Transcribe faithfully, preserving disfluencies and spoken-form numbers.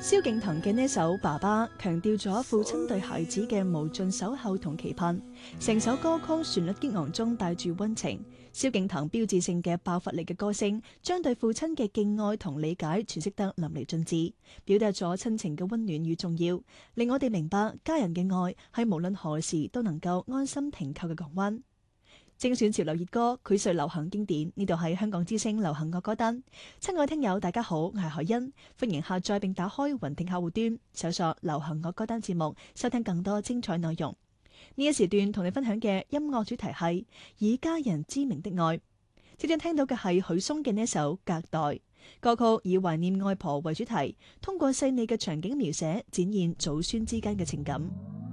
蕭敬騰嘅呢首《爸爸》強調咗父親對孩子嘅無盡守候同期盼，成首歌曲旋律激昂中帶住溫情。蕭敬騰標誌性嘅爆發力嘅歌聲，將對父親嘅敬愛同理解詮釋得淋漓盡致，表達咗親情嘅溫暖與重要，令我哋明白家人嘅愛係無論何時都能夠安心停靠嘅港灣。精選潮流熱歌，膾炙流行經典，呢度係香港之聲流行樂歌單。親愛聽友大家好，我係海欣，歡迎下載並打開雲聽客戶端，搜索流行樂歌單節目，收聽更多精彩內容。呢一時段同你分享嘅音樂主題係以家人之名的愛。即將聽到嘅係許嵩嘅呢首《隔代》歌曲，以懷念外婆為主題，通過細膩嘅場景描寫，展現祖孫之間嘅情感。